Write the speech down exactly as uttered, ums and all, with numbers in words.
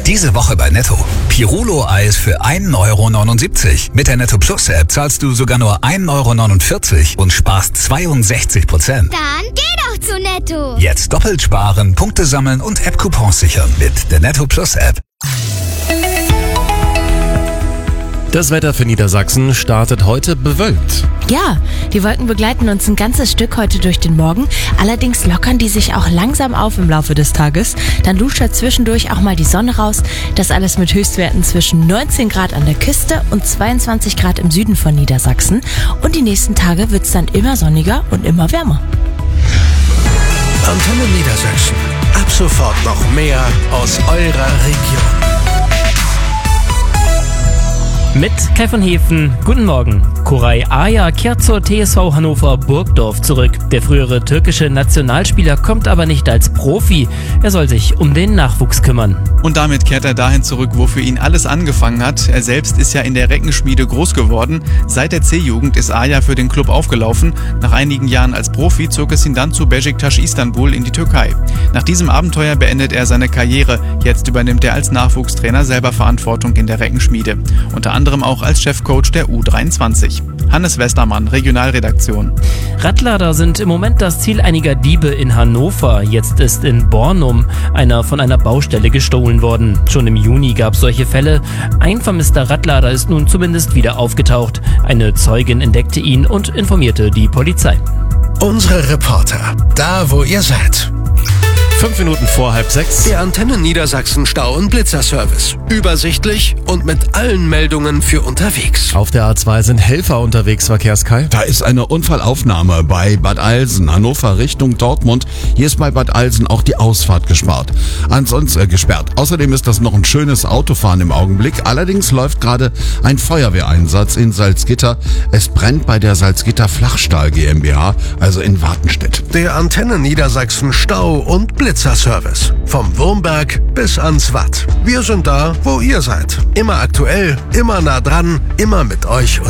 Diese Woche bei Netto. Pirulo-Eis für ein Euro neunundsiebzig. Mit der Netto Plus App zahlst du sogar nur ein Euro neunundvierzig und sparst zweiundsechzig Prozent. Dann geh doch zu Netto. Jetzt doppelt sparen, Punkte sammeln und App-Coupons sichern mit der Netto Plus App. Das Wetter für Niedersachsen startet heute bewölkt. Ja, die Wolken begleiten uns ein ganzes Stück heute durch den Morgen. Allerdings lockern die sich auch langsam auf im Laufe des Tages. Dann luschert zwischendurch auch mal die Sonne raus. Das alles mit Höchstwerten zwischen neunzehn Grad an der Küste und zweiundzwanzig Grad im Süden von Niedersachsen. Und die nächsten Tage wird es dann immer sonniger und immer wärmer. Antenne Niedersachsen. Ab sofort noch mehr aus eurer Region. Mit Kai von Hefen, guten Morgen. Koray Aya kehrt zur T S V Hannover Burgdorf zurück. Der frühere türkische Nationalspieler kommt aber nicht als Profi. Er soll sich um den Nachwuchs kümmern. Und damit kehrt er dahin zurück, wo für ihn alles angefangen hat. Er selbst ist ja in der Reckenschmiede groß geworden. Seit der C-Jugend ist Aya für den Club aufgelaufen. Nach einigen Jahren als Profi zog es ihn dann zu Beşiktaş Istanbul in die Türkei. Nach diesem Abenteuer beendet er seine Karriere. Jetzt übernimmt er als Nachwuchstrainer selber Verantwortung in der Reckenschmiede. Unter anderem auch als Chefcoach der U dreiundzwanzig. Hannes Westermann, Regionalredaktion. Radlader sind im Moment das Ziel einiger Diebe in Hannover. Jetzt ist in Bornum einer von einer Baustelle gestohlen worden. Schon im Juni gab es solche Fälle. Ein vermisster Radlader ist nun zumindest wieder aufgetaucht. Eine Zeugin entdeckte ihn und informierte die Polizei. Unsere Reporter, da wo ihr seid. Fünf Minuten vor halb sechs. Der Antenne Niedersachsen Stau- und Blitzerservice. Übersichtlich und mit allen Meldungen für unterwegs. Auf der A zwei sind Helfer unterwegs, Verkehrskai. Da ist eine Unfallaufnahme bei Bad Alsen, Hannover Richtung Dortmund. Hier ist bei Bad Alsen auch die Ausfahrt gesperrt. Ansonsten äh, gesperrt. Außerdem ist das noch ein schönes Autofahren im Augenblick. Allerdings läuft gerade ein Feuerwehreinsatz in Salzgitter. Es brennt bei der Salzgitter Flachstahl GmbH, also in Wartenstedt. Der Antenne Niedersachsen Stau- und Blitzerservice. Vom Wurmberg bis ans Watt. Wir sind da, wo ihr seid. Immer aktuell, immer nah dran, immer mit euch.